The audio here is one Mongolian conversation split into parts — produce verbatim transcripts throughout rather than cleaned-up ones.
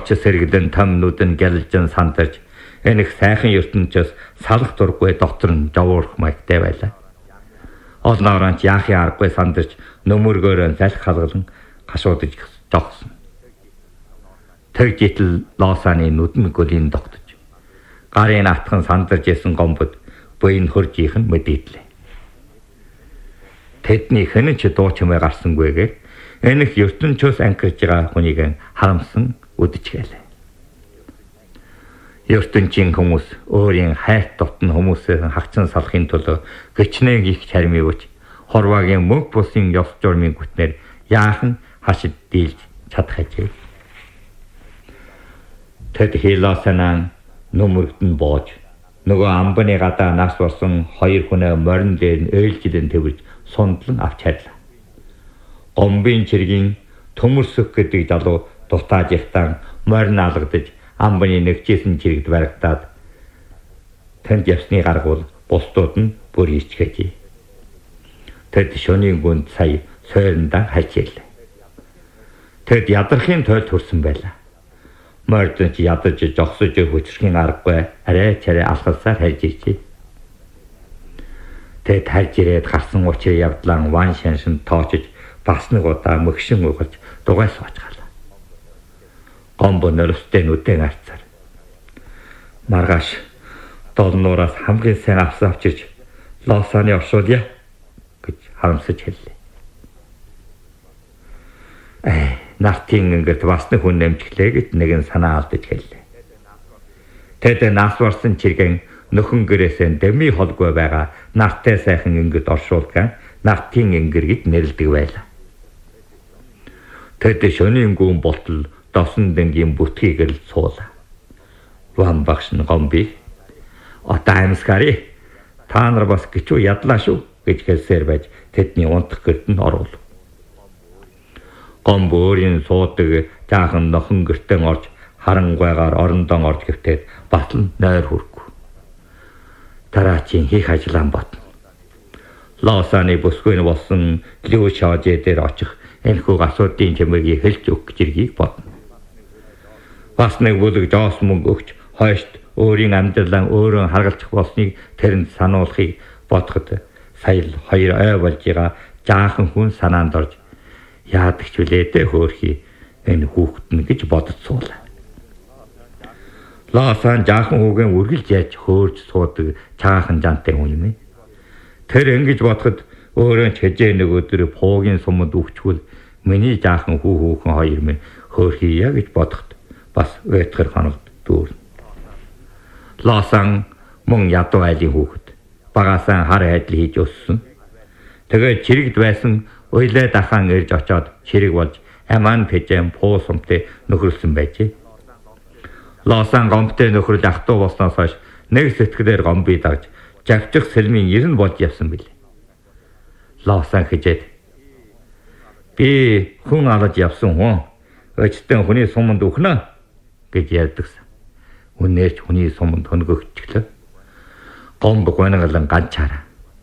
орч сэргэлэн том нүдэн гялжин сандарч энэх сайхан ертөнцөөс салах дурггүй дотор нь жавуурх маягтай байлаа. Олнооранч яахын аргагүй сандарч нөмөргөөрөө залх халгалан гашуудж жогсон. Тэгжитл Лосаны нүдэн гөлийн тогтож гарын атхан сандарч исэн гомбод буйн хөрж ихэн мэдээдлээ. Тэдний хэн ч дуу чимээ гарсангүйгээр энэх ертөнцөөс ангирж байгаа хүнийг харамсан үдчихэлээ. ертөнцийн хүмүүс өөрийн хайрт дотн хүмүүсээс хагцсан салахын тулд гिचнэг их чармивч хорваагийн мөнх бусын ёс журмын гүтнэр яахан хашид дийлж чадах ажээ. Тэд хиласанан нүмергдэн боож нөгөө амбаны гадаа нас болсон хоёр хүнээ морин дээр нь өөлжилэн тэвэрж сундлан авч чадлаа. Гомбын чиргийн төмөрсөх гэдэг залуу дутааж ихтан морин алгадаж амбаны нэгжсэн чирэгд барагдаад тэнд явсны гаргуул бусдууд нь бүр ичгэжээ. Тэд шөнийн гүнд сая сойрндаа хачээлээ. Тэд ядархын тойл төрсөн байлаа. Мордон ч ядаж жогсож хүчрхийн аргагүй арай чарай алхалсаар харж ичээ. Тэд харж ирээд гарсан учрыг явдлан ван шаншин тоочж бас нэг удаа мөгшин угалж дугай сууж галаа. Гомбо нөрөстэй нүдэн арцаар. Маргааш долнуураас хамгийн сайн авсан авчирч Лосаны оршуулъя гэж харамсаж хэллээ. Э, нартын ингээд бас нэг хүн нэмжглээ гэж нэгэн санаа алдаж хэллээ. Тэд нас барсан чиргэн нөхөн гэрээсээ дэми холгүй байгаа нартай сайхан ингээд оршуулган нартын ингэр гэж нэрлэдэг байлаа. Тэд шөнийн гүн болтол досон дэнгийн бүтгийг л суулаа. Ван багш нь гомби одоо амьсгари та нар бас гिचүү ядлаа шүү гэж хэлсээр байж тэдний унтах гэрд нь орвол. Гомбо өөрийн суудаг жаахан нохон гэртэн орж харангуйгаар орондон орж гэвтээд батал нойр хүрхгүй. Тараачийн хийх ажлаа бодно. Лосаны бүсгүй нь болсон Лүү Шаажээ дээр очих энэхүү асуудлын чимээгийг хэлж өгөх гэж иргийг бодно. Бас нэг бүлэг жоос мөнгө өгч хойшд өөрийн амьдралаа өөрөө харгалзах болсныг тэрэнд сануулахыг бодоход сая л хоёр ой болж байгаа жаахан хүн санаанд орж яадаг ч үлээдэ хөөрхий энэ хүүхэд нь гэж бодож суулаа. Лосан жаахан хүүгэн үргэлж яаж хөөрж суудаг чаахан жантай хүн юм ээ. Тэр ингэж бодоход өөрөө ч хэжээ нэг өдөр пуугийн суманд өгчвөл миний жаахан хүү хүүхэн хоёр минь хөөрхийя гэж бодоход бас өйтгөр хоногд дүүрнэ. Лосан мөн ядуу айлын хүүхэд багасаа хар хайдал хийж өссөн. Тэгээд чирэгд байсан уйлаа дахан ирж очоод чирэг болж аман пэжэм пуу сумтай нөхөрлсөн байжээ. Лосан гомбтэй нөхрөл ах トゥ болсноос хойш нэг сэтгэлээр гомбыг дагж жагчих сэлмийн ирэн болж явсан билээ. Лосан хижээд би хүн алж явсан хүн өчтөн хүний суманд өгнө гэж ярьдагсан. Үнээрч хүний суманд хөнгөгчлөө. Гомб гонголон ганчаараа.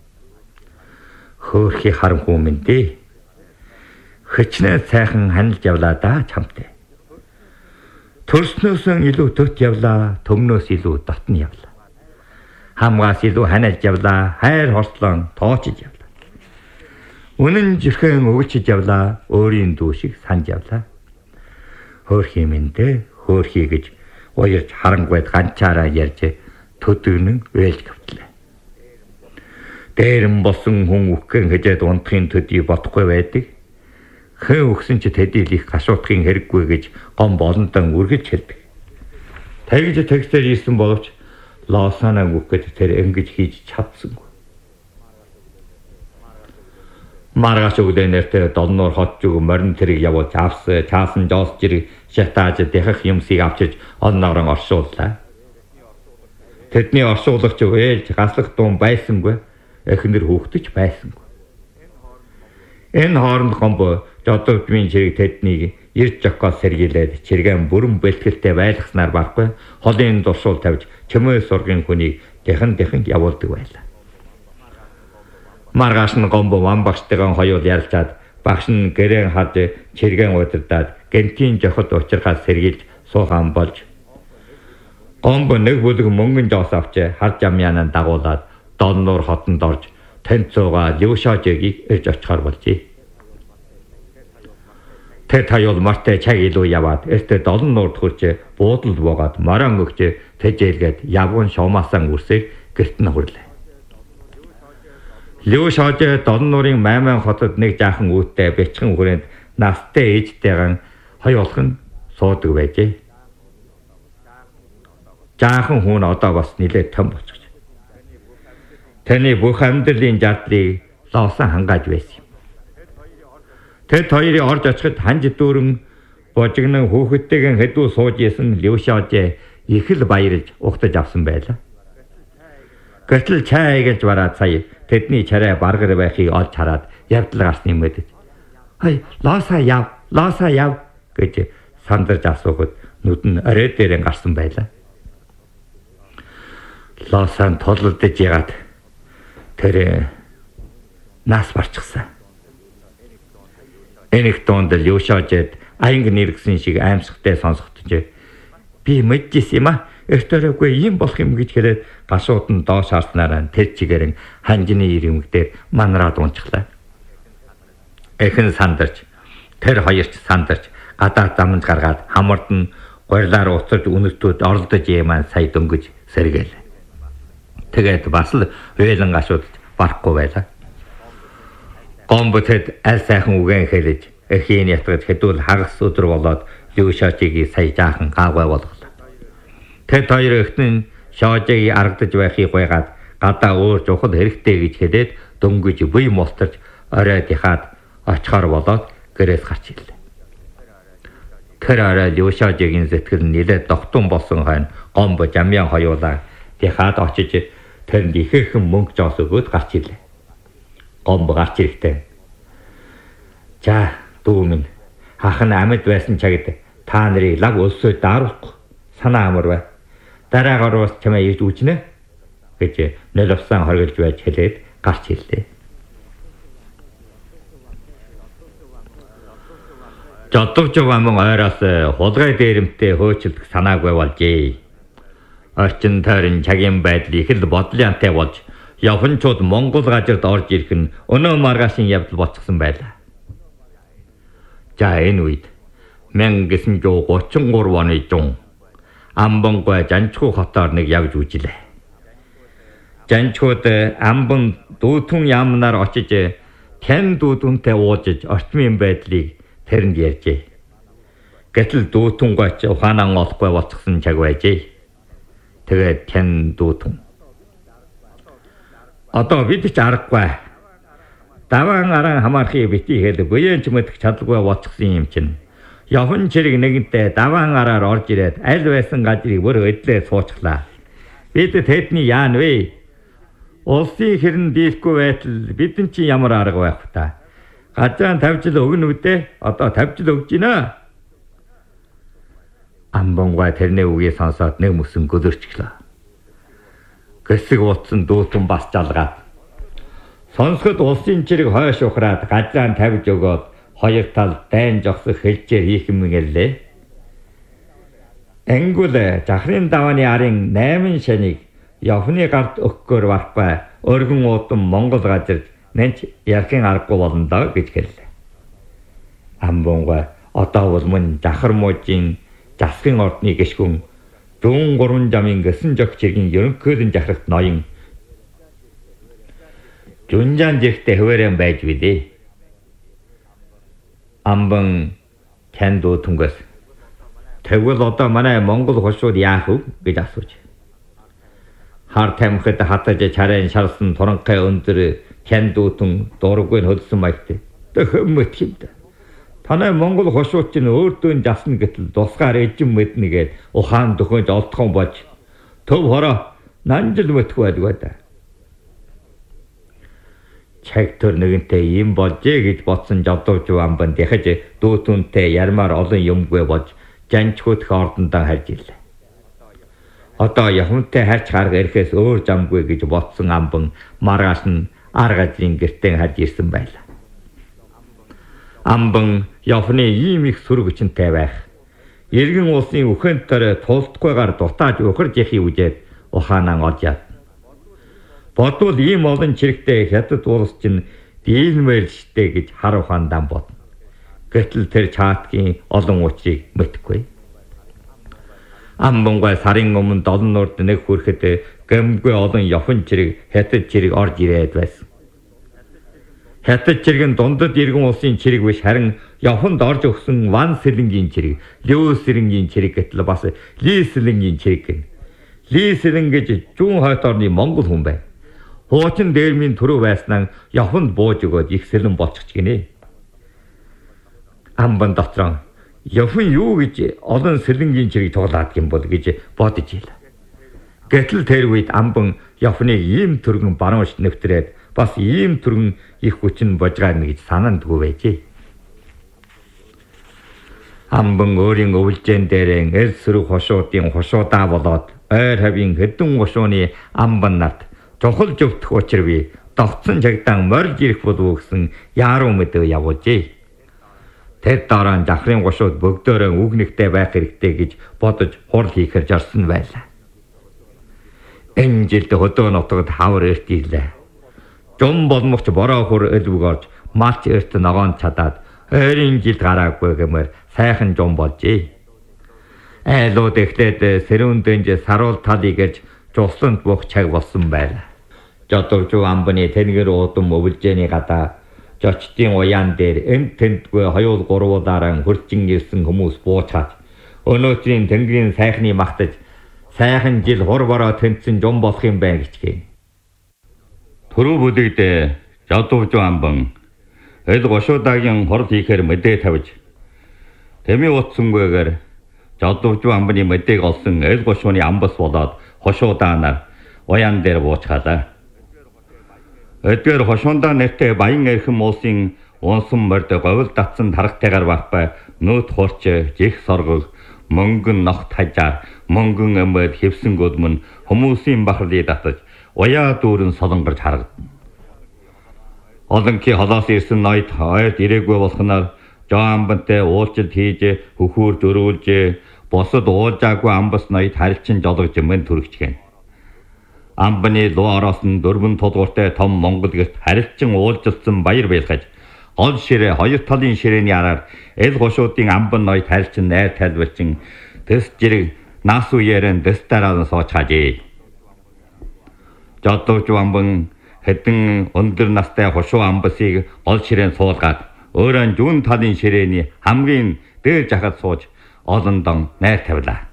Хөөрхий харанхуй минь дээ. Хөчнөө сайхан ханилж явлаа да чамтай. Төрснөөс илүү төт явлаа, төмнөөс илүү дотн явлаа. Хамгаас илүү ханилж явлаа, хайр хорслон тоочж явлаа. Үнэн жирхэн өгчж явлаа, өөрийн дүү шиг санаж явлаа. Хөөрхий минь дээ, хөөрхий гэж уярж харангуйд ганчаараа ярьж төдөгнөн вэлж гавтлаа. Дээрэн болсон хүн үхгэн хэжээд унтахын төдий бодохгүй байдаг. Хэн өгсөн ч тэдийг их гашуудахын хэрэггүй гэж гом болонтон үргэлж хэлдэг. Тэгж тэгсээр ийсэн боловч Лосанаа үхгэд тэр ингэж хийж чадсангүй. Маргааш өглөө нэртээ долноор хот зүг морин тэрэг явуулж авс чаасан жоос жирэг шатааж дэх юмсыг авчиж онноорон оршууллаа. Тэдний оршуулагч вээлж гаслах дуун байсангүй, эхнэр хүүхдэж байсангүй. Энэ хооронд гомбо жодовдмын чирэг тэднийг ирж жокоос сэргийлээд чиргэн бүрэн бэлтгэлтэй байлгаснаар барахгүй холын дуршуул тавьж чимээ сургын хүнийг дэхэн дэхэн явуулдаг байлаа. Маргааш нь гомбо ван багштайгаа хоёул ярилцаад багш нь гэрэн хад чиргэн удирдаад гэнтийн жохот учирхаас сэргийлж суухан болж Гомбо нэг бүлэг мөнгөн жоос авч харж амьяанаа дагуулад Долнуур хотонд орж таньцуугаа Лүшажэгийг ирж очихоор болжээ. Тэ таяул мартай чаг илүү яваад эртээ Долнуурд хурж буудалд буугаад морон өгч тэжээлгээд явган шуумаасан үрсийг гэрт нь хурлаа. Лүшажэ Долнуурын Майман хотод нэг жаахан үүттэй бячхан хүрээнд настай ээжтэйгэн хоёулах нь суудаг байжээ. Жаахан хүн одоо бас нилээд том болчихж. Таны бүх амьдралын жардлыг лоосон хангааж байсан юм. Тэд хоёрын орж очиход ханж дүүрэн божигнан хүүхэдтэйгэн хэдүү сууж исэн Лүшажэ их л баярлж ухтаж авсан байлаа. Гэтэл чай гэж бараад сая тэдний чарай баргар байхыг олж хараад явдал гарсны мэдэж. "Хай, лооса яв, лооса яв" гэж сандарч асуухад нүд нь орой дээрээ гарсан байлаа. Лоосан тололдож ягаад тэр нас барчихсан. Энэх донд Лүшажэд аянг нэргсэн шиг аимшигтай сонсогдож би мэдчихсэн юм а. Эртээрээгүй юм болох юм гэж хэлээд гашууд нь доош харснараа тэр чигээрэн ханжны ирэмгдээр манраад унчихлаа. Эхэн сандарч тэр хоёрч сандарч гадаа замд гаргаад хамард нь горилаар уцаж үнэтүүд оролдож ямаа сая дөнгөж сэргээл. Тэгээд бас л уйлан гашуудж барахгүй байлаа. Гомботэд аль сайхан үгэн хэлэж эхийн ятгаж хэдүүл хагас өдөр болоод Лүшажэгийг сая жаахан гавгай болголоо. Тэд хоёр ихтэн Шажэгийг аргадж байхыг гуйгаад гадаа өөр жухал хэрэгтэй гэж хэлээд дөнгөж буй мултарч орой дихаад очихоор болоод гэрээс гарч ирлээ. Тэр орой Лүшажэгийн сэтгэл нэлээд догтун болсон хойно Гомбо жамьяан хоёулаа дихаад очиж тэрэнд ихэхэн мөнгө жоос өгөөд гарч ирлээ. Гомбо гарч ирэхдээ "За дүү минь хахан амьд байсан чагд та нарыг лав өлсөд дааруулахгүй санаа амар бай. Дараагаар бас чамаа ирж үзнэ" гэж нөлөвсөн хоригдж байж хэлээд гарч ирлээ. Жодовжов аман ойроос хулгай дээрэмтэй хөөцөлдөх санаагүй болжээ. Орчин тойрон чагийн байдал их л бодлоонтой болж явханчууд Монгол газарт орж ирэх нь өнөө маргаашийн явдал болчихсон байлаа. За энэ үед мянга гисэн гурав оны жун Амбонгой Жанчхуу хотоор нэг явж үжилээ. Жанчхууд Амбон дүүтэн яамнаар очиж тэн дүүтэнтэй уужиж орчмын байдлыг тэрэнд ярьжээ. Гэтэл дүүтэн гоч ухаанаа олохгүй болчихсон чаг байжээ. Тэгээд тэн дүүтэн одоо бид ч аргагүй. Даван аран хамаархыг битгий хэл буянч мэдэх чадалгүй болчихсон юм чинь. Явхан чирэг нэгэнтээ даван араар орж ирээд аль байсан газрыг бүр өдлөө суучлаа. Бид тэдний яан вэ? Улсын хэрэн дийлэхгүй байтал бидэн чинь ямар арга байх вэ та? Газаан тавьж л өгнө үдээ. Одоо тавьж л өгж гинэ. Амбонгой тэрний үгийг сонсоод нэг мөсөн гөлөрчлөө. Гэсэг утсан дүүтэн бас жалгаад. Сонсоход улсын чирэг хойш ухраад газаан тавьж өгөөд хоёр тал дайн жогсох хэлжээр хийх юм гэлээ. Энгүүл жахрын давааны арын найман шанийг явхны гарт өгөхөөр барахгүй өргөн уудам Монгол газарт нэнч ярхийн аргагүй болно даа гэж хэллээ. Амбонгой одоо бол мөн жахар мужийн засгийн ордны гишгүн зүүн гурван замын гисэн жог чигийн ерөнхийлөн жахрагт ноён Жүнжан жигтэй хөвөрөн байж билээ. Амбан тандуу тунгас тэгвэл одоо манай Монгол хошууд яах вэ гэж асууж. Хар тамхид хатаж чарайн шарсан туранхай өндөр тандуутун дургүй хөдсөн маягт төмөт хэмдэ. Танай Монгол хошууд чинь өөртөө жасна гэтэл тусгаар эжим мэднэгээд ухаан дөхөж олдхон бож төв хороо нанжил мэдхгүй байдгүй да. Чаг төр нэгэнтэй юм болжээ гэж бодсон жодовжив амбан дахиж дүүтүнтэй ярмаар олон юмгүй болж жанчхуудх ордондоо харж ирлээ. Одоо явхантай харж гарга ирэхээс өөр замгүй гэж бодсон амбан маргааш нь ар газрын гэртээ харж ирсэн байлаа. Амбан явхны ийм их сүргүчнтэй байх, Иргэн улсын үхэнтээр тулдахгүйгээр дутааж өхөрж яхий үжээд ухаанаа олж яд. Бодвол ийм олон чирэгтэй хятад улс чинь дийлмээр л штэ гэж хар ухаандаа бодно. Гэтэл тэр чаатгийн олон учрыг мэдхгүй. Амбонгой сарын өмнө долон нурд нэг хүрэхэд гэмгүй олон явхан чирэг хятад чирэг орж ирээд байсан. Хятад чирэг нь дундад иргэн улсын чирэг биш харин явханд орж өгсөн Ван Сэлэнгийн чирэг, Лүү Сэлэнгийн чирэг гэтэл бас Ли Сэлэнгийн чирэг гэнэ. Ли Сэлэн гэж зүүн хойд орны монгол хүн бай. Хуучин дээрмийн төрөө байснаа явханд бууж өгөөд их сэлэн болчих гинэ. Амбан дотроо явхан юу гэж олон сэлэнгийн чирэг тоглаад гин бол гэж бодож ийлээ. Гэтэл тэр үед амбан явхныг ийм төргөн баруунш нэвтрээд бас ийм төргөн их хүчин божгаарна гэж санаандгүй байжээ. Амбан өөрийн өвлжэн дээрэн эл сүрэг хошуудын хошуудаа болоод ойр хавийн хэдэн хошууны амбан нарт чухал зөвтөх учир би довцсон жагдаан морж ирэх болов гэсэн яаруу мэдээ явуулжээ. Тэд дараа жахрын гошууд бөгдөөрөө үгнэгтэй байх хэрэгтэй гэж бодож хурл хийхээр жарсан байлаа. Энэ жилд хөдөө нутагт хавар эрт ирлээ. Жум болмогч бороо хөр элвэг орж малч эрт ногоон чадаад ойрын жилд гараагүй гэмээр сайхан жум болжээ. Айлууд эхлээд сэрүүн дэнж саруул талыг гэрж жусланд бух чаг болсон байлаа. Жодовжуу амбаны тэнгэр уудам өвлжээний гадаа жочдын уяан дээр энд тентгүй хоёул гурвуулаараа хурчин ирсэн хүмүүс буучаад өнөөдрийн тэнгэрийн сайхны магтаж сайхан жил хур бороо тэнцэн жум болох юм байна гэжээ. Төрөө бүдэгдээ жодовжуу амбан эл гошуудагийн хурл хийхээр мэдээ тавьж тэми утсангүйгээр жодовжуу амбаны мэдээг олсон эл гошууны амбас болоод хошуудаанаар уяан дээр буучхалаа. Эдгээр хошуундаа нэртэй баян эрхэм улсын унсан морд говьл татсан тархтайгаар бахбай нөт хурч жих соргол мөнгөн ногт хажаар мөнгөн эмэд хэвсэн гудмын хүмүүсийн бахарлыг татаж уяа дүүрэн солонгорж харагдана. Олонки холоос ирсэн ноёд ойд ирээгүй болохноор жоо амбантай уулзалт хийж хөхүүр дөрүүлж босод уулзаагүй амбас ноёд харилцан жологж мэн төрөгчгэн. Амбаны луу ороосон дөрвөн тулгууртай том монгол гэрт харилцан уулзалцсан баяр байлгаж гол ширээ хоёр талын ширээний араар эл гошуудын амбан ноёд харилцан найр тайлбарчин тэс жирэг нас үеэрэн дэс дараалан суучхаажээ. Жодовжуу амбан хэдэн өндөр настай хошуу амбасыг гол ширээн суулгаад өөрөө зүүн талын ширээний хамгийн дээр жахад сууж олондон найр тавилаа.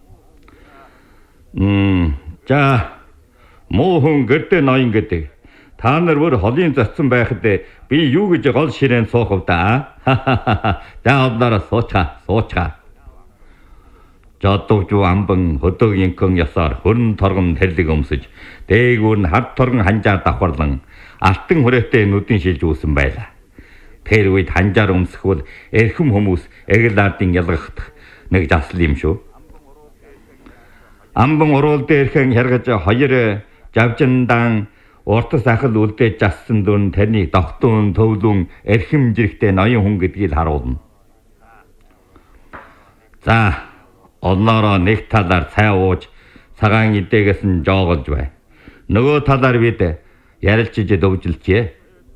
Мм за муу хүн гэрдээ ноён гэдэг. Та нар бүр холын зоцсон байхад би юу гэж гол ширээн суух вэ да? За одноор суучаа, суучаа. Жодовжуу амбан хөдөөгийнхэн ясаар хөрн торгон тэрлэг өмсөж, дээгүүр нь хард торгон ханжаар давхарлан алтан хүрээтэй нүдэн шилж үүсэн байлаа. Тэр үед ханжаар өмсөхвөл эрхэм хүмүүс эгэл ардын ялгахдах нэг засал юм шүү. Амбан уруул дээрхэн харгаж хоёр жавжиндан уртас ахал үлдээж жассан дүн тэрний догтун төвлөн эрхэм жирэгтэй ноён хүн гэдгийг харуулна. За олноороо нэг талаар цай ууж цагаан идээгээс нь жоогolж бай. Нөгөө талаар бид ярилцж дөвжилчээ.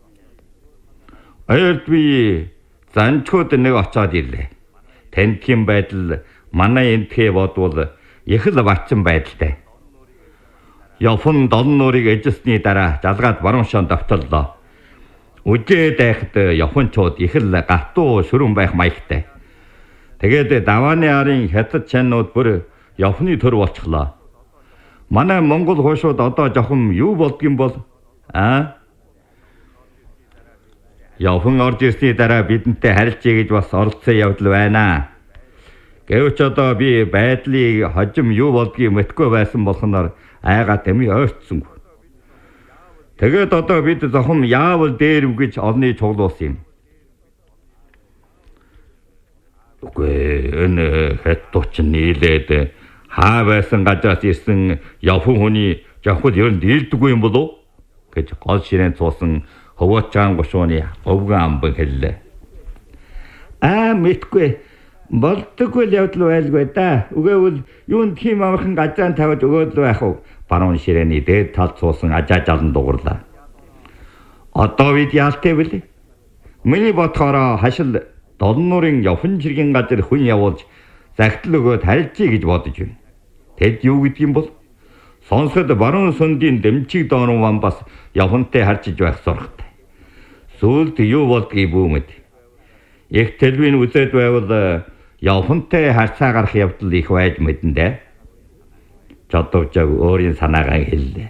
Ойрд би занчууд нэг очоод ирлээ. Тентхийн байдал манай энтхээ бодвол их л бачин байдалтай. Явхан долон нуурыг эжсэний дараа жалгаад баруун шон давталлаа. Үжээд байхад явханчууд их л гатуу шүрэн байх маягтай. Тэгээд давааны арын хятад чанууд бүр явхны төр болчихлоо. Манай монгол хуушууд одоо жоохон юу болдгийм бол аа? Явхан орж ирсний дараа бидэнтэй харилцъя гэж бас оролцсон явдал байна. Гэвч одоо би байдлыг хожим юу болдгийг мэдгүй байсан болохоор айгаа тэми ойртсонгүй. Тэгээд одоо бид зохим яавал дээрв гэж олны чуглуулсан юм. Үгүй энэ хэттууч нийлээд хаа байсан газраас ирсэн явхан хүний жавхад ер нь дийлдэггүй юм болов гэж гол ширээн цуусан хөвөөчаан гушууны өвгөн амбан хэллээ. Аа мэдгүй Болдоггүй явдал байлгүй да. Үгээвэл юунд тийм амархан газраан тавьж өгөөд байх вэ? Баруун ширээний дээд талд суусан ажаа жалан дугуурлаа. Одоо бид яалтай бэлээ? Миний бодохоор хашил Долон нуурын явхан жиргэн газар хүн явуулж загтал өгөөд харилцъя гэж бодож байна. Тэд юу гэдэг юм бол сонсоход баруун сундын дэмчиг доонван бас явхантай харчиж байх сургатай. Сүүлд юу болдгийг бүүмэд. Их телевизэн үзээд байвал явхантай харцаа гарах явдал их байж мэдэн дээ. Жодовжаг өөрийн санаагаа хэллээ.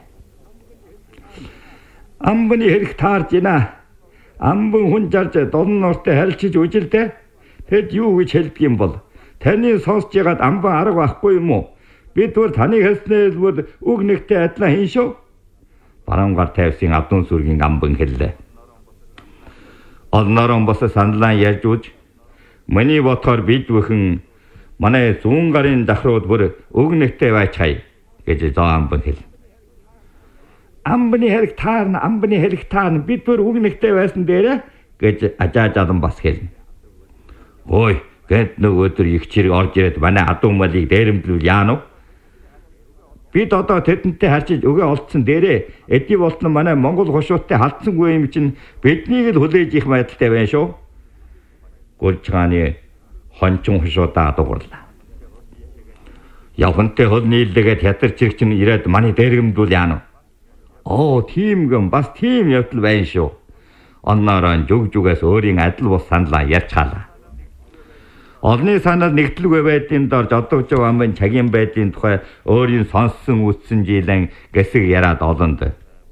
Амбаны хэрэг таарж байна. Амбан хүн жарж Долон нууртай харилцаж үжилдэ. Тэд юу гэж хэлдэг юм бол таны сонсож ягаад амбан арга байхгүй юм уу? Бид бол таны хэлснээр бол үг нэгтэй адилхан хийн шүү. Баруунгаар тавьсан Авдун сүргийн амбан хэллээ. Олнорон бос сандлан ярьж үж миний бодохоор бид бүхэн манай зүүн гарын дахрууд бүр үг нэгтэй байцгаая гэж зоо амбан хэл. Амбаны хэрэг таарна, амбаны хэрэг таарна бид бүр үг нэгтэй байсан дээрээ гэж ажаа жалан бас хэлнэ. Ой, гэт нэг өдөр их чирэг орж ирээд манай адуу малыг дээрэмдүүл яана уу? Бид одоо тэдэнтэй харьцаж өгөө олдсон дээрээ эдий болтон манай Монгол хошууттай халдсангүй юм чинь биднийг л хүлээж их байдалтай байна шүү. Гүржгааны хончин хошуудаа дугуурлаа. Явхантай хол нийлдэгээд хятар чирэг чинь ирээд манай дээрэмдүүл яана уу? Оо, тийм гэн бас тийм явдал байна шүү. Онноороо зүг зүгээс өөрийн адил бус саналаа ярьж хаалаа. Олны санал нэгтлгүй байдгийн дор жодовжоо амын цагийн байдлын тухай өөрийн сонссон үтсэн жилэн гэсэг яриад олонд.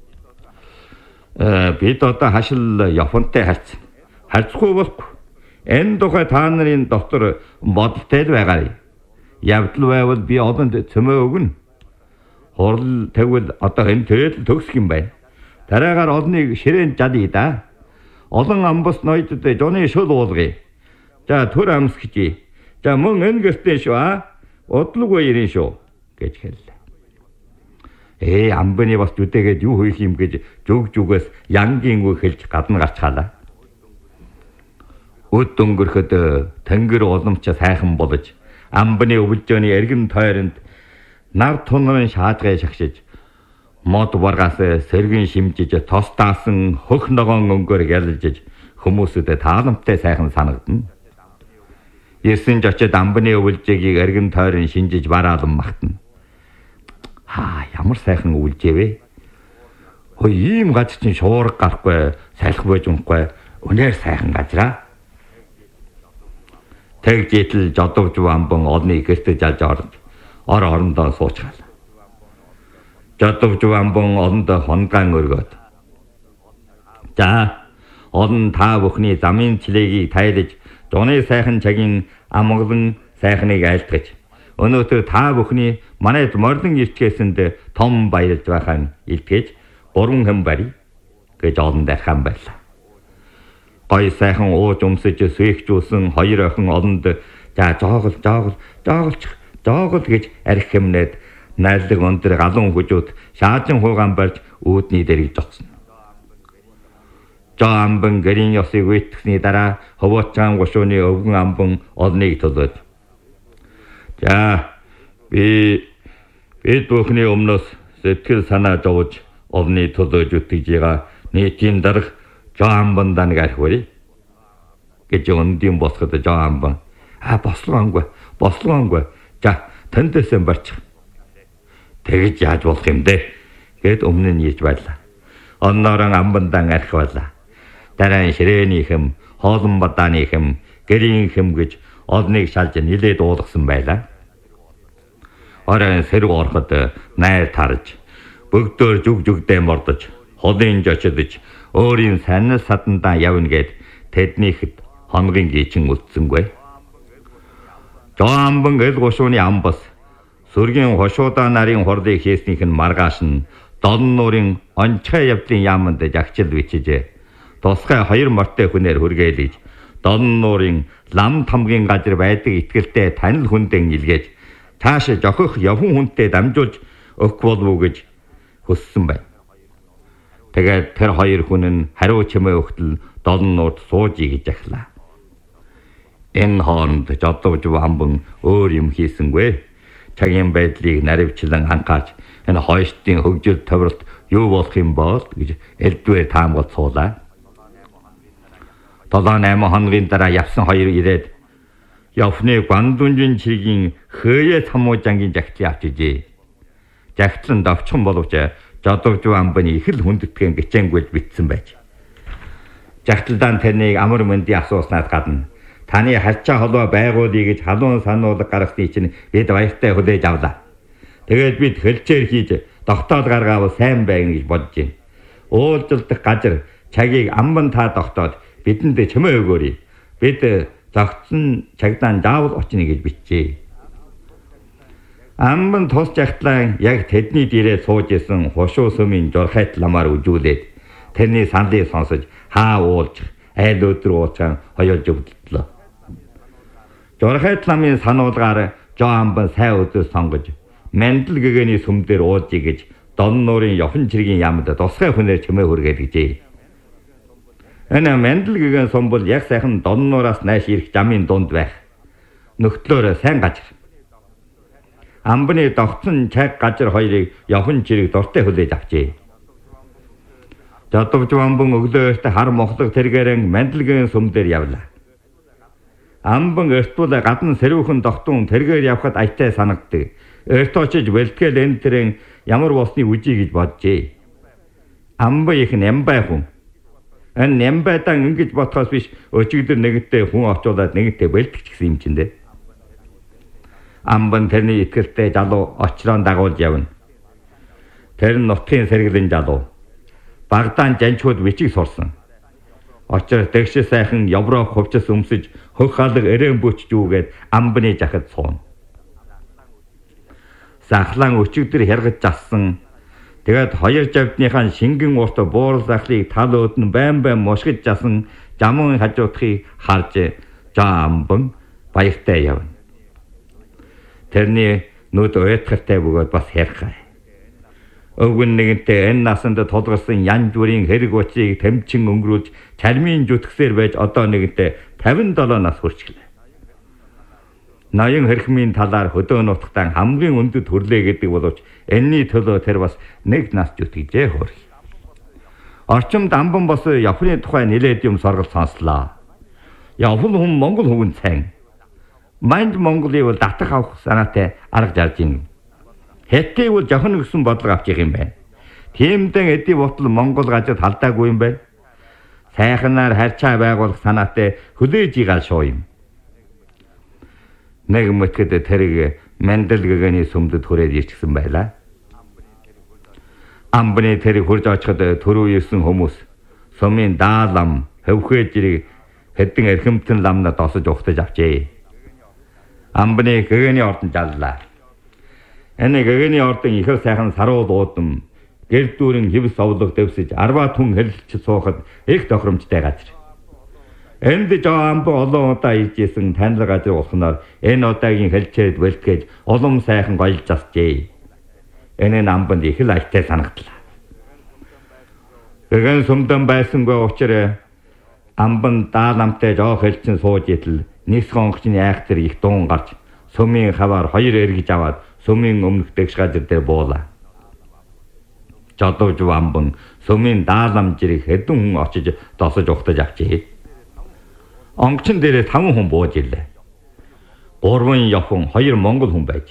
Э бид одоо хашил явхантай харьц. Харьцахгүй болохгүй. Энэ тухай та нарын доктор бодолтой байгаарай. Явдал байвал би олонд цөмөө өгнө. Хурал тэгвэл одоо энэ төрөл төгсөх юм байна. Дараагаар олныг ширээнд жалъя да. Олон амбас ноёдод жоны шул уулгая. За түр амсгий. За мөн энэ гэртээ шүү аа. Удлгүй ирэн шүү гэж хэллээ. Ээ амбаны бас зүтэгээд юу хийх юм гэж зүг зүгээс янгийн үг хэлж гадна гарч хаалаа. Өд өнгөрөхөд тэнгэр уламч сайхан болж амбаны өвөлжөөний эргэн тойронд нар тунрын шаажгай шагшиж мод баргаас сэргэн шимжиж тостаасан хөх ногоон өнгөөр гялжиж хүмүүсүүдэд тааламжтай сайхан санагдана. Ерсэн ч очиод амбаны өвөлжөөгийг эргэн тойрон шинжиж бараалан магтана. Хаа ямар сайхан өвөлжөөвэ. Хөө ийм газар чинь шуурга гарахгүй, салхи бож унахгүй, үнээр сайхан газраа. Тэг житл жодовж амбан олны гэртэ жалж орж ор орондоо суучгаал. Жодовж амбан олондоо хонган өргөөд. За, олон та бүхний замын цэлэгийг тайлж Жоны сайхан цагийн амгалан сайхныг айлтгаж өнөөдөр та бүхний манайд морлон ирчгээсэнд том баярлж байхаа илтгэж гурван хэн барь гэж олон дахин байлаа. Гой сайхан ууж өмсөж сүйхжүүлсэн хоёр охин олонд за жоогол жоогол жоогolч жоогол гэж арх хэмнээд найрлаг өндөр галун хүжүүд шаажин хуугаан барьж үүдний дэрийг жогсон. За амбан гэрийн ёсыг үйтгэсний дараа ховоочгаан гушууны өвгөн амбан олныг төлөөд. За би бид бүхний өмнөөс сэтгэл санаа зовж олны төлөөж үтгэж байгаа нийтийн дарга за амбан даныг архиварий гэж өндийн босгод за амбан а бослогоонгүй бослогоонгүй за таньдээсэн барчих. Тэгж яаж болох юм бэ гэд өмнө нь ийж байлаа. Онноорон амбан дан архивалаа. Дараа нь ширээний хэм, хоолн бадааны хэм, гэрийн хэм гэж олныг шалж нилээд уулгасан байлаа. Оройн сэрэг ороход найр тарж, бүгдөө зүг зүгдээ мордож, холын жочдож, өөрийн санал садандаа явна гэд тэднийхэд хонгийн гичин үлдсэнгүй. Жоамбан эл гушууны амбас, сүргийн хошуудаа нарын хорлыг хийснийх нь маргааш нь Долон нуурын онцгой явдлын яаманд жагчил бичижээ. Тусгай хоёр мортой хүнээр хүргээлж Долон нуурын лам тамгийн газар байдаг итгэлтэй танил хүндэн илгээж цаашаа жохох явхан хүнтэй дамжуулж өгөх болов уу гэж хүссэн байна. Тэгээд тэр хоёр хүн нь хариу чимээ өгтөл Долон нуурд сууж игж ахлаа. Энэ хооронд Жодовж Вамбан өөр юм хийсэнгүй. Цагийн байдлыг наривчлан анхаарч энэ хойштын хөгжил товролт юу болох юм бол гэж элдвээр таамаглаж суулаа. долоо найман хоногийн дараа явсан хоёр ирээд явхны Гвандунжин чигийн хөөе самуужангийн жагтлыг авчижээ. Жагтлан довчхон боловч Жодовж Вамбаны их л хүндэтгэн гिचэнгүйл битсэн байж. Жагтлдан тэрнийг амар мэндийн асууснаас гадна таны харьцаа холбоо байгуулъя гэж халуун сануулга гаргасны чинь бид баяртай хүлээж авлаа. Тэгээд бид хөлчээр хийж тогтоол гаргаавал сайн байна гэж бодож байна. Уулзалдах газар цагийг амбан та тогтоод бидэнд чимээ өгөөрэй. Бид зогтсон цагдаан заавал очно гэж бичжээ. Амбан тус жагтлан яг тэдний дээрээ сууж исэн хушуу сүмийн журхайт ламаар үжүүлээд тэрний саналыг сонсож хаа уулж айл өдөр ууцхан хоёулж өвдлөө. Журхайт ламын сануулгаар Жоамбан сайн өдөр сонгож Мэндэл гэгэний сүм дээр уулжий гэж Дон нуурын Ёхон чиргийн яамд тусгай хүнээр чимээ хүргээд гэжээ. Энэ Мэндэл гэгээн сум бол яг сайхан Дон нуураас нааш ирэх замын дунд байх. Нөхдлөөр сайн газар. Амбаны тогтсон цаг газар хоёрыг Ёхон чирэг дуртай хүлээж авчээ. Жодовж Вамбан өглөө эрт хар мохлог тэргээрэн Мэндэл гэгээн сүм дээр явлаа. Амбан эртвэл гадна сэрүүхэн тогтун тэргээр явхад аятай санагддаг. Эрт очиж бэлтгэл энэ тэрэн ямар болсны үжий гэж боджээ. Амбан их нямбай хүн. Энэ нямбайдан ингэж ботхоос биш өчигдөр нэгэнтээ хүн очуулаад нэгэнтээ бэлтгэж гисэн юм чинь дээ. Амбан тэрний итгэлтэй залуу очроон дагуулж явна. Тэр нь нутгийн сэргэлэн залуу. Багдаан жанчууд бичиг сурсан. Очир дэгш сайхан Европ хувцас өмсөж хөх халаг эрээн бүчж үүгээд амбаны жахад сууна. Сахлан өчигдөр хэргэж зассан. Тэгээд хоёр завдныхаа шингэн урт буурал захлыг тал өөдөн байн байн мушгиж жасан жамун хажуутхыг харж Жоамбан баяртай явна. Тэрний нүд уйтгартай бөгөөд бас хэрхээ. Өвгөн нэгэнтээ энэ насанд тулгарсан янз бүрийн хэрэг учрыг тэмчин өнгөрүүлж чармийн зүтгэсээр байж одоо нэгэнтээ тавин долоо нас хүрчлээ. Ноён хэрхмийн талаар хөдөө нутагтаа хамгийн өндөд төрлөө гэдэг боловч энэний төлөө тэр бас нэг нас зүтгэжээ хөрх. Орчимд Амбан бос Японы тухай нэлээд юм соргол сонслоо. Япон хүн Монгол хүн сайн. Манд Монголыг бол татах авах санаатай арга зарж ийн. Хэттийг бол жохон өгсөн бодлого авчих юм байна. Тиймдэн эдий бутал Монгол газар талдаагүй юм байна. Сайхнаар харьцаа байгуулах санаатай хүлээж игаал шуу юм. Нэг мэтгэд тэрийг Мэндэл гэгэний сүмдэд хүрээд ирчихсэн байлаа. Амбаны тэрийг хурж очиход төрөө ирсэн хүмүүс сумын даалам хөвхөө жирийг хэдэн эрхэмтэн ламна досож ухтаж авчээ. Амбаны гэгэний ордон жаллаа. Энэ гэгэний ордон ихэр сайхан сарууд уудам гэр дүүрэн хевс овлог дэвсэж арваа түн хэлэлч суухад их тохиромжтой газар. Энд Жоамбан олон удаа иржсэн танил газар болохноор энэ удаагийн хэлчээд бэлтгэж улам сайхан гоёлж засжээ. Энэ нь Амбанд их л аятай санагдлаа. Гэгэн сүмдэн байсангүй учраас Амбан дааламтай жоох хэлсэн сууж идэл нийс гонгочны айхтар их дуун гарч сүмийн хаваар хоёр эргэж аваад сүмийн өмнөх дэгш газар дээр буулаа. Жодовж Вамбан сүмийн даалам жирийг хэдэн хүн очиж досож ухтаж авчээ. Онгоцон дээрээ таван хүн бууж ирлээ. Гурван Япон, хоёр Монгол хүн байж.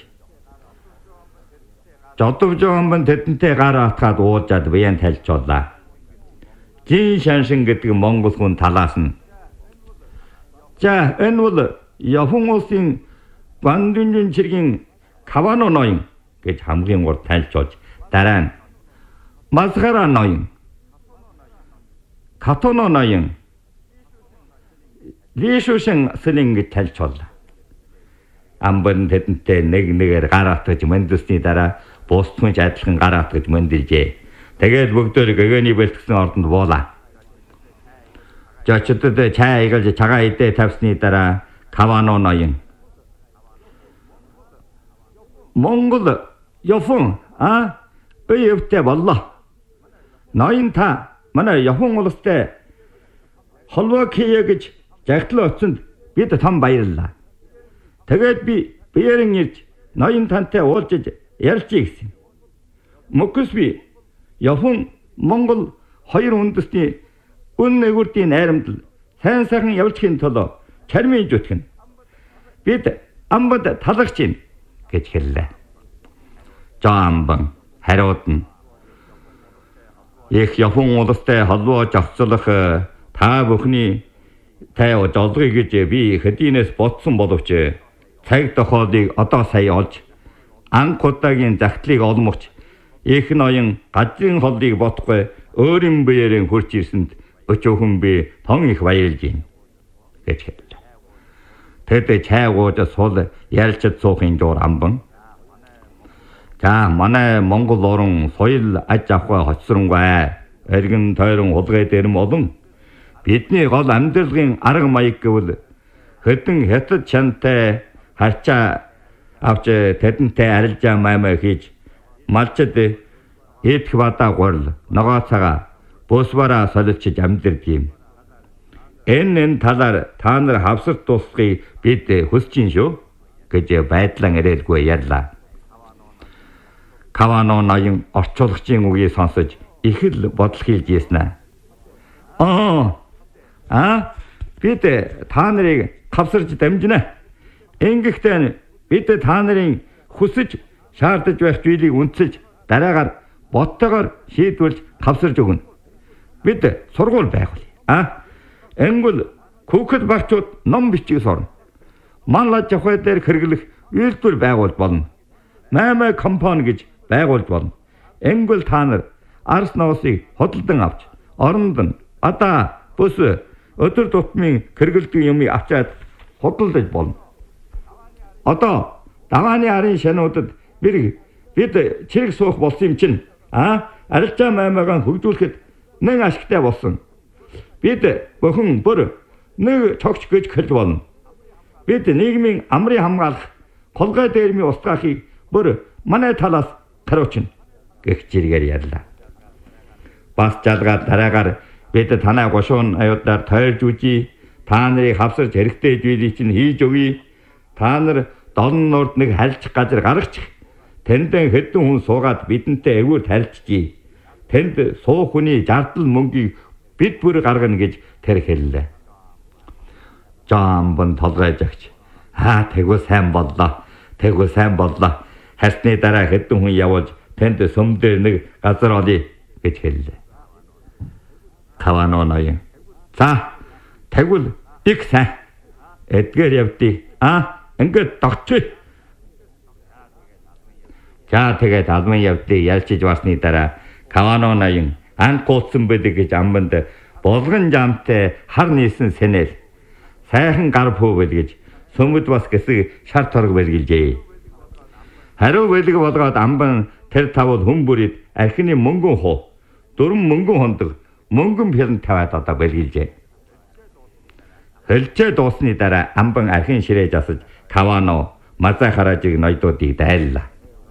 Жодовж Вамбан тэдэнтэй гар атгаад уужаад биян тайлчууллаа. Жин Шаншин гэдэг Монгол хүн талаас нь. За энэ бол Япон улсын Гвандунжин чиргийн Кавано ноён гэж хамгийн урд тайлчуулж дараа нь Масгара ноён, Катоно ноён, Лишушин сэлэн гэж тайлчууллаа. Амбан тэдэнтэй нэг нэгээр гар атгаж мэндэлсний дараа бус түнч адилхан гар атгаж мэндэлжээ. Тэгээд бүгдөө гэгэний бэлтгэсэн ордонд буулаа. Жочдод чай игалж цагаан идэ тавьсны дараа Кавано ноён Монгол, Япон, а? Öövтэй боллоо. Ноён та манай Япон улстай холбоо хийе гэж жагтлаа очинд бид том баярлалаа. Тэгээд би биеэрэн ирж ноён тантай уулзаж ярилцъя гэсэн. Мөкс би Япон Монгол хоёр үндэстний өн нэгүрдийн найрамдал сайн сайхан явуулахын тулд чармийн зүтгэн бид амбад талархж байна гэж хэллээ. За амбан хариуд нь их Япон улстай холбоо зохицуулах та бүхний тай удалгыг гэж би хэдийнээс бодсон боловч цаг тохиолыг одоо сая олж анх удаагийн загтлыг олмогч их ноён газрын холлыг бодохгүй өөрийн биеэрээ хурж ирсэнд өчөөхөн би тон их баярлж байна гэж хэллээ. Тэд чайгууд сул ярилцаж суухын зур амбан. За манай Монгол орн соёл аж ахуй хоцрongгүй эргэн тойрон улгай дэрэм олон бидний гол амьдралын арга маяг гэвэл хэдэн хятад чантай харчаа авч тэдэнтэй арилжаа маймаа хийж малчд идэх бадаа гурл ногоо цагаа бусвараа солилцож амьдэрдэг юм. Энэ энэ талаар та нар хавсарт дуусгыг бид хүсэж байна шүү гэж байдлан ирээлгүй ярьлаа. Кавано ноён орчуулагчийн үгийг сонсож их л бодол хийлж ийснэ. Аа а бид та нарыг хавсарж дамжина. Ингэхдээ бид та нарын хүсэж шаардаж байх зүйлийг үнэлж дараагаар боттойгоор шийдвэрлэж хавсарж өгнө. Бид сургууль байгуулъя. А энгүүл хүүхэд багчууд ном бичиг сурна. Мал аж ахуй дээр хэрэглэх үйлдвэр байгуулж болно. Наймаа компани гэж байгуулж болно. Энгүүл та нар арс ноосыг хөдөлдөн авч оронд нь одоо бүс өдөр тутмын хэрэглэдэг юмыг авчаад хөдөлж болно. Одоо давааны арын шануудад бид бид чирэг суух болсон юм чинь а арилжаа маймаагаа хөгжүүлэхэд нэг ашигтай болсон. Бид бүхэн бүр нэг цогч гэж хэлж болно. Бид нийгмийн амрын хамгаалах холгой дээрмийн устгахыг бүр манай талаас хариуцна гэх зэрэгээр ярьлаа. Бас жалгаа дараагаар бид танай гошуун аюутаар тойрж үжи, та нарыг хавсарч хэрэгтэй зүйлийг чинь хийж өгье. Та нар долн нурд нэг харилцах газар гаргачих. Тэндээ хэдэн хүн суугаад бидэнтэй эвгүй тарилчжээ. Тэнд суух хүний жардал мөнгийг бид бүр гаргана гэж тэр хэллээ. Жамбан толгойж агч. Аа тэгвэл сайн боллоо. Тэгвэл сайн боллоо. Харсны дараа хэдэн хүн явуулж тэнд сүмдэр нэг газар олъё гэж хэллээ. Кавано ноён. За тэгвэл их сайн. Эдгээр явдгийг а ингээд тогтчих. За тэгээд алман явдгийг ялчиж басны дараа Кавано ноён анхуудсан байдаг гэж амбанд болгон жамтай хар нийсэн сэнэл сайхан гар пүүвэл гэж сүмд бас гэсэг шар торг бэлгэлжээ. Хариу бэлэг болгоод амбан тэр тавал хүн бүрид архины мөнгөн хуу дөрвөн мөнгөн хондог мөнгөн пирн таваад одоо бэлгэлжээ. Хэлчээ дуусны дараа амбан архин ширээ засаж Кавано мазай хараажиг ноёдуудыг дайллаа.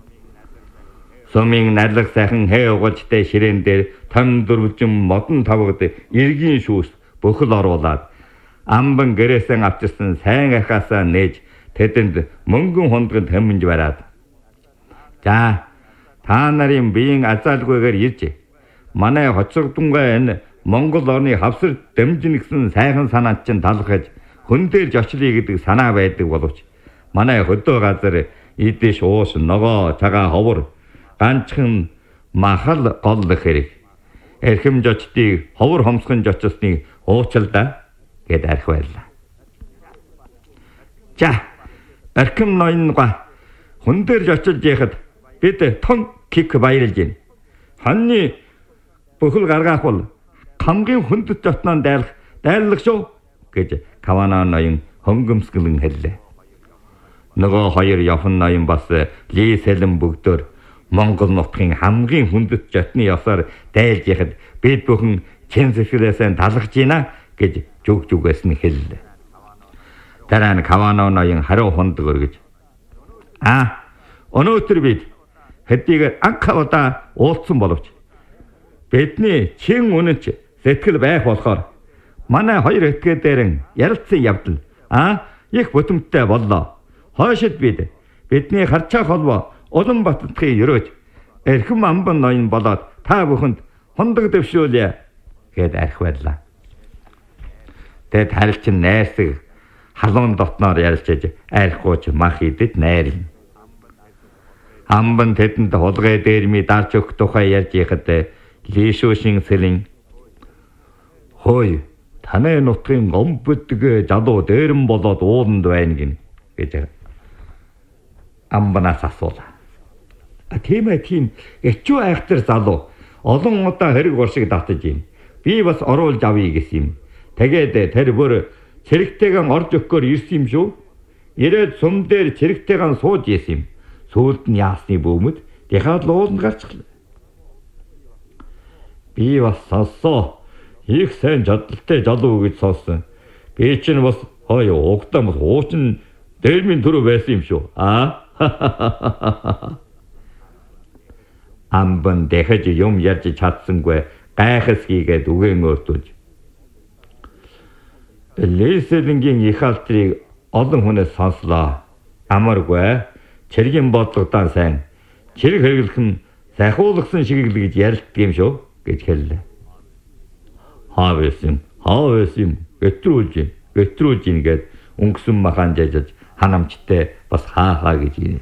Сумын нарлах сайхан хээ угалжтай ширээн дээр том дөрвжин модон тавгад эргийн шүүс бүхэл оруулаад амбан гэрээсэн авчирсан сайн ахаасаа нээж тэдэнд мөнгөн хондгонд хэмнж бараад. За та нарын биеийн азаалгүйгээр ирж манай хоцрогдунгаа энэ Монгол орны хавсар дэмжин гэсэн сайхан санаанд чинь талхаж хүн дээр жочлие гэдэг санаа байдаг боловч манай хөдөө газар идэж уус ногоо цагаан ховор ганцхан махал гол хэрэг эрхэм жочдыг ховор хомсгон жочсныг уучлаа гэд арх байлаа. За эрхэм ноёнга хүн дээр жочилж яхад бид тон кик баярлж байна. Ханны бүхэл гаргаах бол хамгийн хүндэт жотноо дайлах дайлах шүү гэж Кавано ноён хөнгөмсгөлн хэллээ. Нөгөө хоёр Япон ноён бас Ли Сэлэн бүгдөө Монгол нутгийн хамгийн хүндэт жотны ёсоор дайлж яхад бид бүхэн чин сэтгэлээсээ талхаж байна гэж зүг зүгээс нь хэллээ. Дараа нь Кавано ноён хариу хондог өргөж а өнөөдөр бид хэдийгээр анх удаа уулзсан боловч бидний чин үнэнч сэтгэл байх болохоор манай хоёр этгээ дээрэн ярилцсан явдал Аа, их бүтэмттэй боллоо. Хойшид бид бидний харчаа холбоо Улаанбаатарын ерөөж эрхэм амбан ноён болоод та бүхэнд хондог дэвшүүлье гэд арх байлаа. Тэд харилчин найрсаг халуун дотноор ярилцаж архууч мах идэд найрна. Амбан тэдэнд хулгай дээрми дарж өгөх тухай ярьж ихад Лишүүшин сэлэн хой таны нутгийн гомбөдг залуу дээрэн болоод ууланд байна гин гэж амбанаас асуулаа. А тийм ээ тийм эчүү айхтар залуу олон удаа хэрэг уршиг давтаж юм. Би бас оруулж авъя гэсэн юм. Тэгээд тэр бүр цэрэгтэйгэн орж өгөхөөр ирсэн юм шүү. Ирээд сум дээр цэрэгтэйгэн сууж ийсэн юм. Сүүлд нь яасны бөөмөд дахиад ууланд гарчихлаа. Би бас сонссоо. Их сайн чадaltaй залуу гэж сонссон. Би чинь бас хой угтам хуучин дээрмийн төрөө байсан юм шүү. Аа. Амбан дахиж юм ярьж чадсангүй гайхас хийгээд үгэн өөртөж. Лесэлэнгийн их алтрыг олон хүнээс сонслоо. Амаргүй цэргийн бодлоготой сайн цэрэг хэрэглэх нь захиулагсан шиг л гэж ярилдаг юм шүү гэж хэллээ. Хаа байсан, хаа байсан гэтрүүлж, гэтрүүлж ингээд өнгөсөн махан жажиж ханамжтай бас хаа хаа гэж юм.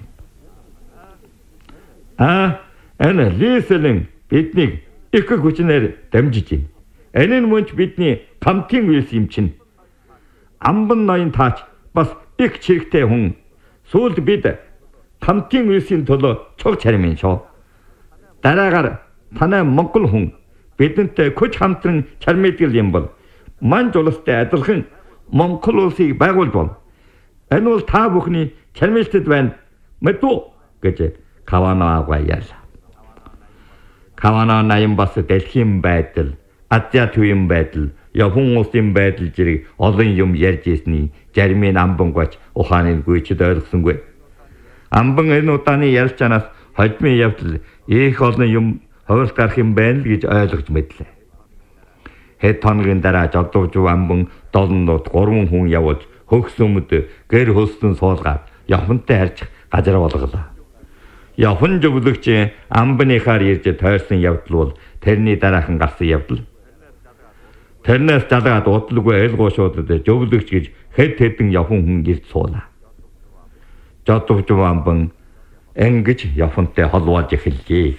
Аа, энэ Лесэлэн биднийг их хүчнээр дамжиж байна. Энэ нь мөнч бидний камтын үйлс юм чинь. Амбан ноён таач бас их чирэгтэй хүн. Сүүлд бид камтын үйлсийн төлөө цог чармын шоо. Дараагаар танай Монгол хүн бидэнтэй хүч хамтран чармэдгэл юм бол манж улстай адилхан Монгол улсыг байгуулж бол. Энэ бол та бүхний чармэлтэд байна. Мэдвэ гэж Каванаага ярьлаа. Кавана наян бас дэлхийн байдал, Азия төвийн байдал, Япон улсын байдал зэрэг олон юм ярьж ирсний зармын амбангаач ухааныг гүйчэд ойлгосонгүй. Амбан энэ удааны ярилцаанаас хожмын явдал их олон юм хойролт гарах юм байна л гэж ойлгож мэдлээ. Хэд хоногийн дараа жодовж амбан долнууд гурван хүн явуулж хөгсөмөд гэр хөлсөн суулгаад Японтай харьцах газар болголоо. Япон зөвлөгч амбаныхаар ирж тойрсон явдал бол тэрний дараахан гарсан явдал. Тэрнээс залгаад удлгүй айлгуушуудад зөвлөгч гэж хэд хэдэн Япон хүн ирж суулаа. Жодовж амбан ингэж Японтай холбоож эхэлжээ.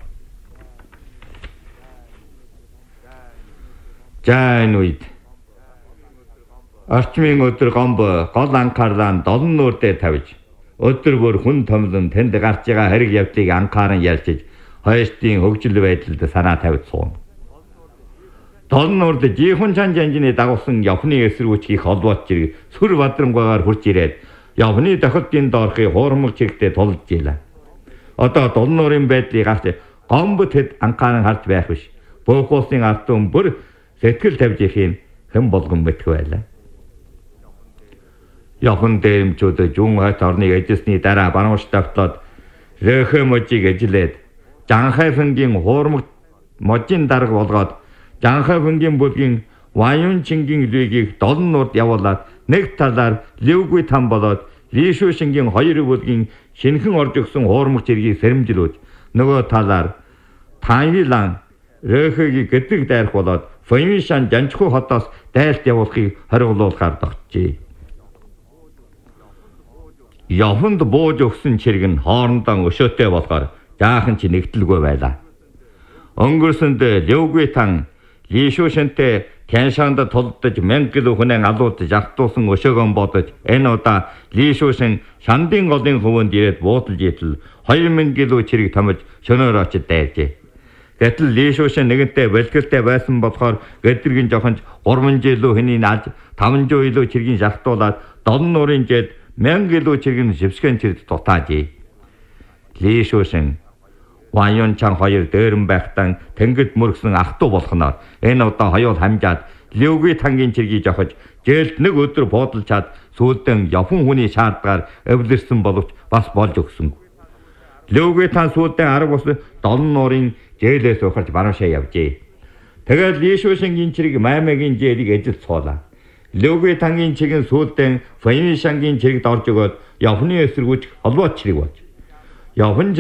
Жаан үед орчмын өдөр гомбо гол анхаарлаа долон нүүрдээ тавьж өдөр бүр хүн томлон тэнд гарч байгаа хэрэг явдлыг анхааран ярьж хойштын хөгжил байдалд санаа тавьж суун. Долон нүүрд жихэн чан жанжны дагуулсан Японы эсрүүчгийг холбооч зэрэг сүр бадрангаагаар хурж ирээд Японы дахилтын доорхыг хуурмаг чирэгтээ тулж ийлээ. Одоо долон нүүрийн байдлыг гарч гомбо тэд анхааран харж байх биш. Бөөх улсын ард түмэн бүр сэтгэл тавьж ихийн хэн болгон мэдгүй байлаа. Япон дээрэмчүүд Жун хойд орныг эзэсний дараа банууш давтлаад Рөхөмөжийг эзлээд Жанхайфэнгийн хуурмаг можийн дарга болгоод Жанхайфэнгийн бүлгийн Ваюнчингийн лигийг долон нурд явуулаад нэг талаар Левгүй там болоод Лишүүшингийн хоёр бүлгийн шинхэн орж өгсөн хуурмаг зэргийг сэрэмжлүүлж нөгөө талаар Тайлан Рөхөгийг гэдэг дайрах болоод Фэймишан Жанчхуу хотоос дайлт явуулахыг хориглуулахаар тогтжээ. Японд бууж өгсөн чирэг нь хоорондоо өшөөтэй болохоор жаахан ч нэгдэлгүй байлаа. Өнгөрсөнд Левгүй тан Лишүүшинтэй Кэншанд толдож мянга км хүнээ алуудж автуусан өшөөгөн бодож энэ удаа Лишүүшин Шандын голын хөвөнд ирээд буудалж итэл хоёр мянган км чирэг томж шөнөөр очиж дайжээ. Гэтэл Лишүүшин нэгэнтээ бэлгэлтэй байсан болохоор гэдэргийн жохонч гурван жилүү хэний наж таван зуун илүү чиргийн шахтуулаад долон нуурын жид мянган км чиргийн живсгэн чирд дутаажээ. Лишүүшин Ваюнчан хоёр дээрэн байхтан тэнгид мөргсөн ах トゥ болохноор энэ удаа хоёул хамжаад Левгүй тангийн чиргийг жохож жээлд нэг өдөр буудалчаад сүүлдэн Япон хүний шаардлагаар эвлэрсэн боловч бас болж өгсөн. Левгүй тан сүүлдэн арга бус долон нуурын жээлээс ухарч бануушаа явжээ. Тэгээд Лишүүшингийн чирэг Маймагийн жээлийг эзэлж суулаа. Лёгэ тангийн чигийн сүүлдэн Фэймишангийн чирэгт орж өгөөд Явхны эсэргүүцэх холбоочрыг болж. Явхан